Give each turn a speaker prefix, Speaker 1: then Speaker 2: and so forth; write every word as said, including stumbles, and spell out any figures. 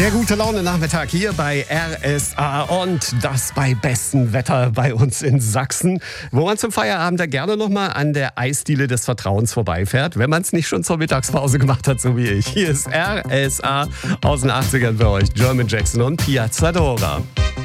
Speaker 1: Der gute Laune-Nachmittag hier bei R S A und das bei bestem Wetter bei uns in Sachsen, wo man zum Feierabend da gerne nochmal an der Eisdiele des Vertrauens vorbeifährt, wenn man es nicht schon zur Mittagspause gemacht hat, so wie ich. Hier ist R S A aus den achtzigern für euch, German Jackson und Piazza Dora.